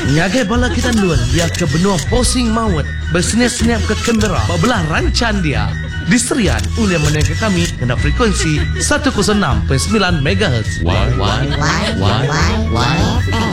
Nyagai bala kita luan dia ke benua posing maut bersenyap-senyap ke kamera belah rancan dia. Diserian oleh menengah kami kena frekuensi 106.9 MHz. Why?